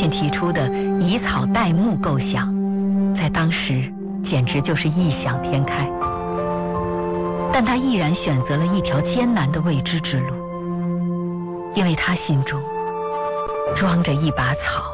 亲提出的以草代木构想，在当时简直就是异想天开。但他毅然选择了一条艰难的未知之路，因为他心中装着一把草。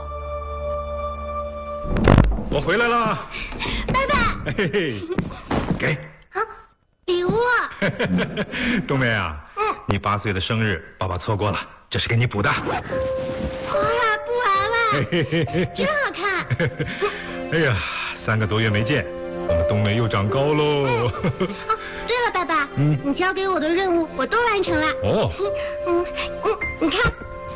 我回来了， 爸爸。 嘿嘿，给。 啊，礼物。 冬梅啊，你8岁的生日，爸爸错过了，这是给你补的。哇， 布娃娃，真好看。 哎呀，3个多月没见，我们冬梅又长高喽。 对了，爸爸，你交给我的任务我都完成了。 哦。 你看。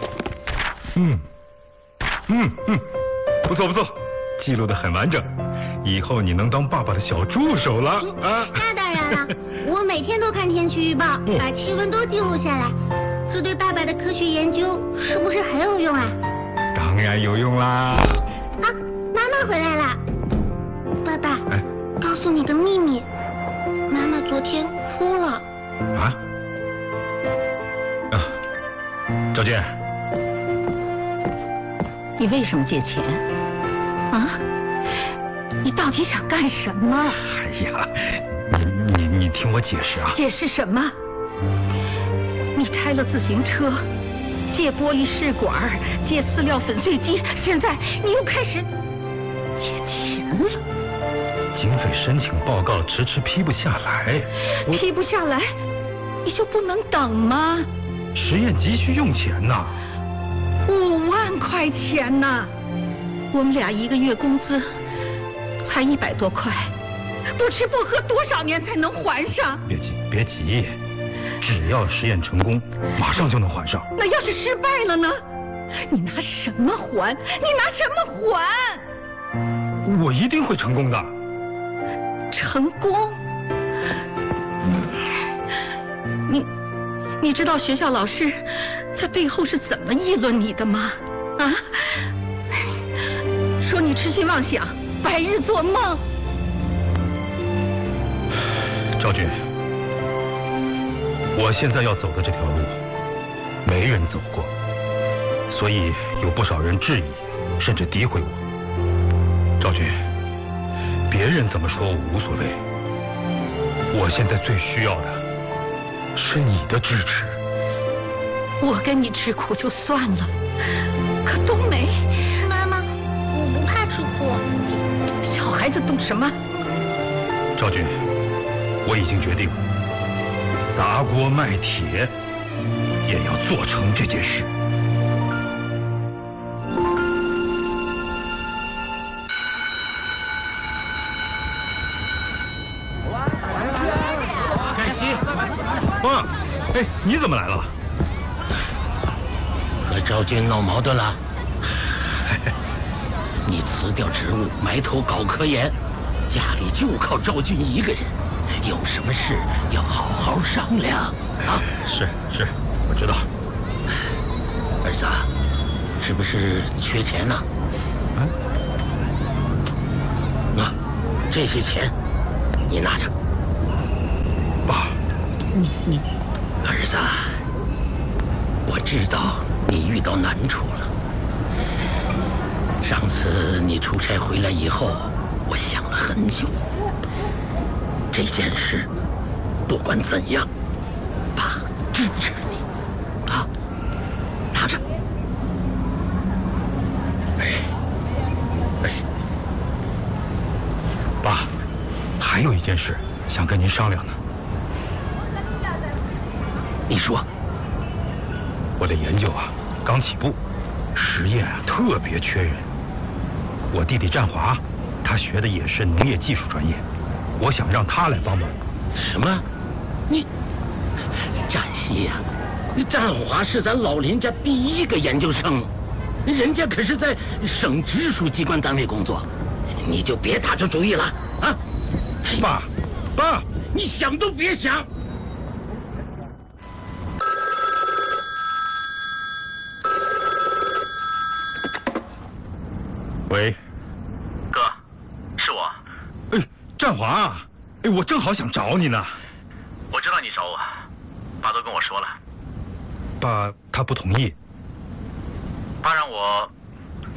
不错不错，记录得很完整。以后你能当爸爸的小助手了啊！ 那当然了，我每天都看天气预报，把气温都记录下来。这对爸爸的科学研究是不是很有用啊？ 当然有用啦！ 啊，妈妈回来了。爸爸，告诉你个秘密，妈妈昨天哭了。 啊？赵健， 你为什么借钱？啊？你到底想干什么？ 哎呀，你听我解释啊！ 解释什么？你拆了自行车，借玻璃试管，借饲料粉碎机，现在你又开始借钱了。 经费申请报告迟批不下来， 批不下来，你就不能等吗？ 实验急需用钱呐 ，5万块钱呐！我们俩1个月工资才100多块，不吃不喝多少年才能还上？ 别急，只要实验成功，马上就能还上。 那要是失败了呢？你拿什么还？你拿什么还？ 我一定会成功的。 成功？你知道学校老师在背后是怎么议论你的吗？啊？说你痴心妄想，白日做梦。 赵军，我现在要走的这条路，没人走过，所以有不少人质疑，甚至诋毁我。赵军，别人怎么说我无所谓，我现在最需要的是你的支持。 我跟你吃苦就算了，可冬梅， 妈妈，我不怕吃苦。 小孩子懂什么？ 赵军，我已经决定了，砸锅卖铁也要做成这件事。爸，你怎么来了？ 和赵军闹矛盾了？你辞掉职务，埋头搞科研，家里就靠赵军一个人，有什么事要好好商量啊！ 是，我知道。 儿子，是不是缺钱呢？那这些钱你拿着。 爸，你儿子，我知道你遇到难处了。上次你出差回来以后，我想了很久。这件事不管怎样，爸支持你啊！拿着。 爸，还有一件事想跟您商量呢。 你说。 我的研究刚起步，实验特别缺人。我弟弟战华，他学的也是农业技术专业，我想让他来帮忙。 什么？你战西呀？战华是咱老林家第1个研究生，人家可是在省直属机关单位工作，你就别打这主意了啊！ 爸， 你想都别想。 喂， 哥，是我。 战华，我正好想找你呢。 我知道你找我，爸都跟我说了。 爸他不同意。 爸让我